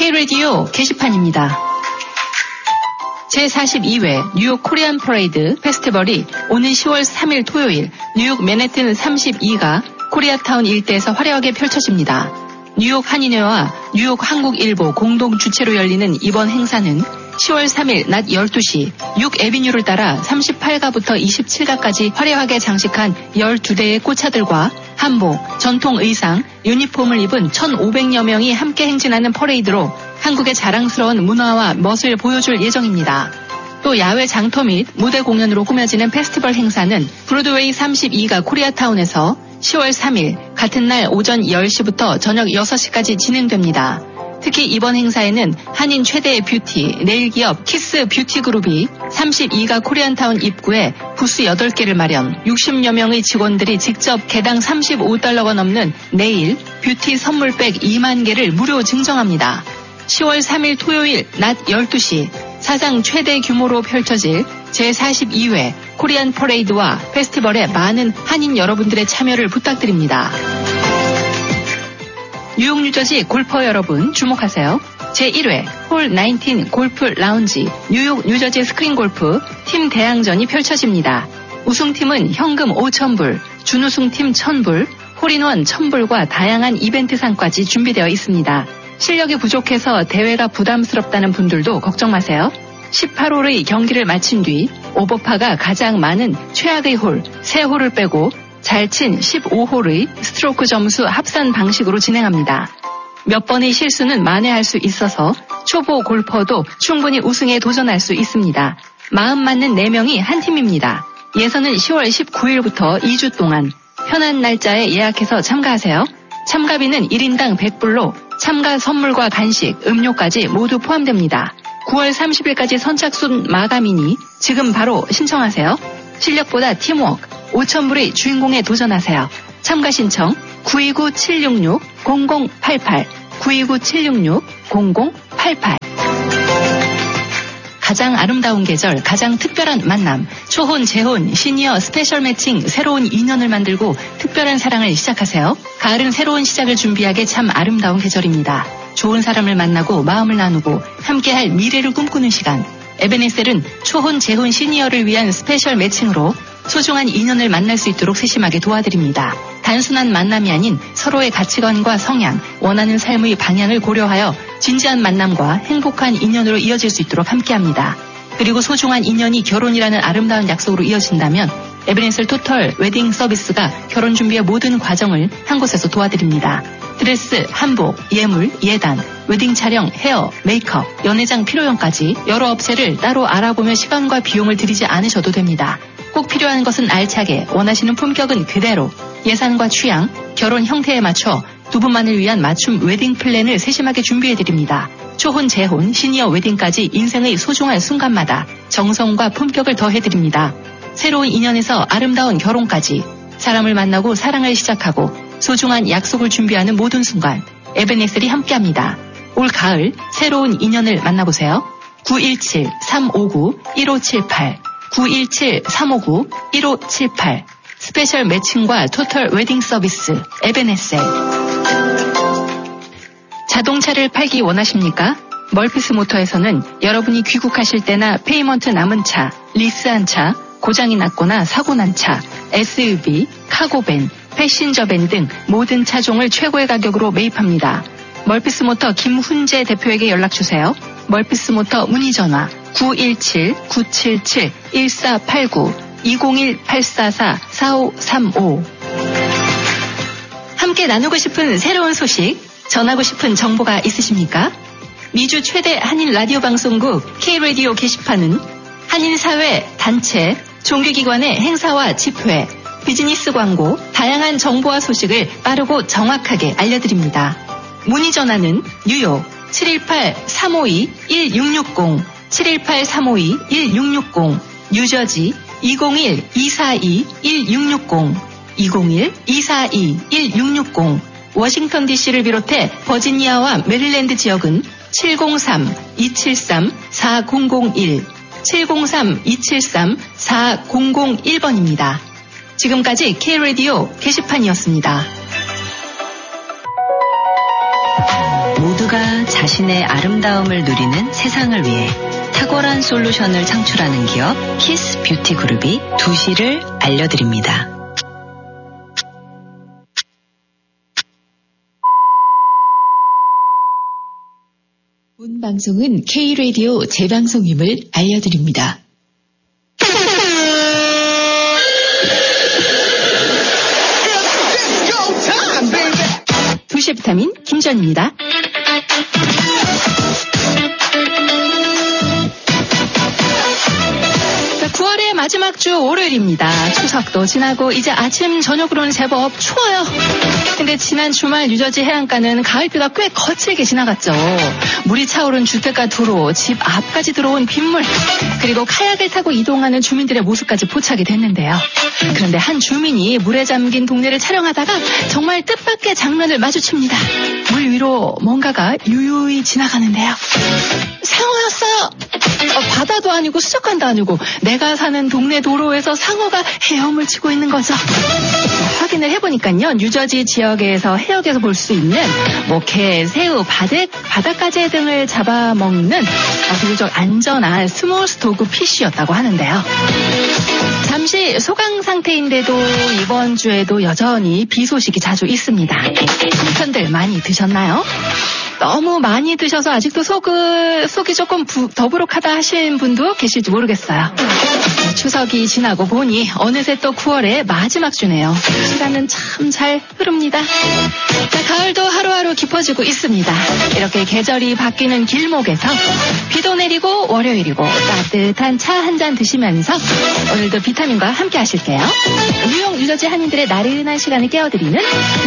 K-라디오 게시판입니다. 제42회 뉴욕 코리안 퍼레이드 페스티벌이 오는 10월 3일 토요일 뉴욕 맨해튼 32가 코리아타운 일대에서 화려하게 펼쳐집니다. 뉴욕 한인회와 뉴욕 한국일보 공동 주최로 열리는 이번 행사는 10월 3일 낮 12시 6에비뉴를 따라 38가부터 27가까지 화려하게 장식한 12대의 꽃차들과 한복, 전통 의상, 유니폼을 입은 1,500여 명이 함께 행진하는 퍼레이드로 한국의 자랑스러운 문화와 멋을 보여줄 예정입니다. 또 야외 장터 및 무대 공연으로 꾸며지는 페스티벌 행사는 브로드웨이 32가 코리아타운에서 10월 3일 같은 날 오전 10시부터 저녁 6시까지 진행됩니다. 특히 이번 행사에는 한인 최대의 뷰티, 네일 기업 키스 뷰티 그룹이 32가 코리안타운 입구에 부스 8개를 마련, 60여 명의 직원들이 직접 개당 $35가 넘는 네일, 뷰티 선물백 2만 개를 무료 증정합니다. 10월 3일 토요일 낮 12시 사상 최대 규모로 펼쳐질 제42회 코리안 퍼레이드와 페스티벌에 많은 한인 여러분들의 참여를 부탁드립니다. 뉴욕 뉴저지 골퍼 여러분 주목하세요. 제1회 홀 19 골프 라운지 뉴욕 뉴저지 스크린 골프 팀 대항전이 펼쳐집니다. 우승팀은 현금 5,000불, 준우승팀 1,000불, 홀인원 1,000불과 다양한 이벤트상까지 준비되어 있습니다. 실력이 부족해서 대회가 부담스럽다는 분들도 걱정 마세요. 18홀의 경기를 마친 뒤 오버파가 가장 많은 최악의 홀 3홀을 빼고 잘 친 15홀의 스트로크 점수 합산 방식으로 진행합니다. 몇 번의 실수는 만회할 수 있어서 초보 골퍼도 충분히 우승에 도전할 수 있습니다. 마음 맞는 4명이 한 팀입니다. 예선은 10월 19일부터 2주 동안 편한 날짜에 예약해서 참가하세요. 참가비는 1인당 100불로 참가 선물과 간식, 음료까지 모두 포함됩니다. 9월 30일까지 선착순 마감이니 지금 바로 신청하세요. 실력보다 팀워크, 5,000불의 주인공에 도전하세요. 참가 신청 929-766-0088 929-766-0088 가장 아름다운 계절, 가장 특별한 만남, 초혼, 재혼, 시니어, 스페셜 매칭, 새로운 인연을 만들고 특별한 사랑을 시작하세요. 가을은 새로운 시작을 준비하기에 참 아름다운 계절입니다. 좋은 사람을 만나고 마음을 나누고 함께할 미래를 꿈꾸는 시간. 에베네셀은 초혼, 재혼, 시니어를 위한 스페셜 매칭으로 소중한 인연을 만날 수 있도록 세심하게 도와드립니다. 단순한 만남이 아닌 서로의 가치관과 성향, 원하는 삶의 방향을 고려하여 진지한 만남과 행복한 인연으로 이어질 수 있도록 함께합니다. 그리고 소중한 인연이 결혼이라는 아름다운 약속으로 이어진다면 에베네셀 토털 웨딩 서비스가 결혼 준비의 모든 과정을 한 곳에서 도와드립니다. 드레스, 한복, 예물, 예단, 웨딩 촬영, 헤어, 메이크업, 연회장 필요형까지 여러 업체를 따로 알아보며 시간과 비용을 들이지 않으셔도 됩니다. 꼭 필요한 것은 알차게, 원하시는 품격은 그대로, 예산과 취향, 결혼 형태에 맞춰 두 분만을 위한 맞춤 웨딩 플랜을 세심하게 준비해드립니다. 초혼, 재혼, 시니어 웨딩까지 인생의 소중한 순간마다 정성과 품격을 더해드립니다. 새로운 인연에서 아름다운 결혼까지 사람을 만나고 사랑을 시작하고 소중한 약속을 준비하는 모든 순간 에베네셀이 함께합니다. 올 가을 새로운 인연을 만나보세요. 917-359-1578 917-359-1578 스페셜 매칭과 토털 웨딩 서비스 에베네셀. 자동차를 팔기 원하십니까? 멀피스 모터에서는 여러분이 귀국하실 때나 페이먼트 남은 차, 리스한 차, 고장이 났거나 사고 난 차, SUV, 카고밴, 패신저밴 등 모든 차종을 최고의 가격으로 매입합니다. 멀피스 모터 김훈재 대표에게 연락주세요. 멀피스 모터 문의전화 917-977-1489 201-844-4535 함께 나누고 싶은 새로운 소식, 전하고 싶은 정보가 있으십니까? 미주 최대 한인 라디오 방송국 K-라디오 게시판은 한인사회, 단체, 종교기관의 행사와 집회, 비즈니스 광고, 다양한 정보와 소식을 빠르고 정확하게 알려드립니다. 문의 전화는 뉴욕 718-352-1660, 718-352-1660, 뉴저지 201-242-1660, 201-242-1660, 워싱턴 DC를 비롯해 버지니아와 메릴랜드 지역은 703-273-4001, 703-273-4001번입니다. 지금까지 K-라디오 게시판이었습니다. 모두가 자신 당신의 아름다움을 누리는 세상을 위해 탁월한 솔루션을 창출하는 기업 키스 뷰티 그룹이 2시를 알려드립니다. 본 방송은 K-라디오 재방송임을 알려드립니다. 2시 비타민 김전입니다. 9월의 마지막 주 월요일입니다. 추석도 지나고 이제 아침 저녁으로는 제법 추워요. 근데 지난 주말 뉴저지 해안가는 가을비가 꽤 거칠게 지나갔죠. 물이 차오른 주택가 도로, 집 앞까지 들어온 빗물, 그리고 카약을 타고 이동하는 주민들의 모습까지 포착이 됐는데요. 그런데 한 주민이 물에 잠긴 동네를 촬영하다가 정말 뜻밖의 장면을 마주칩니다. 물 위로 뭔가가 유유히 지나가는데요. 상어였어요. 바다도 아니고 수족관도 아니고 내가 사는 동네 도로에서 상어가 헤엄을 치고 있는 거죠. 확인을 해보니까요, 뉴저지 지역에서 해역에서 볼 수 있는 개, 새우, 바닷가재 등을 잡아먹는 비교적 안전한 스몰 스토그 피쉬였다고 하는데요. 잠시 소강 상태인데도 이번 주에도 여전히 비 소식이 자주 있습니다. 한편들 많이 드셨나요? 너무 많이 드셔서 아직도 속이 조금 더부룩하다 하시는 분도 계실지 모르겠어요. 추석이 지나고 보니 어느새 또 9월의 마지막 주네요. 시간은 참 잘 흐릅니다. 자, 가을도 하루하루 깊어지고 있습니다. 이렇게 계절이 바뀌는 길목에서 비도 내리고 월요일이고 따뜻한 차 한 잔 드시면서 오늘도 비타민과 함께 하실게요. 뉴욕 뉴저지 한인들의 나른한 시간을 깨워드리는